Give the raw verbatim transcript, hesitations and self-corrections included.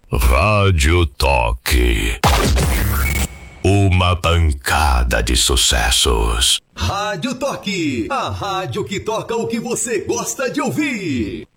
Rádio Toque. Uma pancada de sucessos. Rádio Toque, a rádio que toca o que você gosta de ouvir.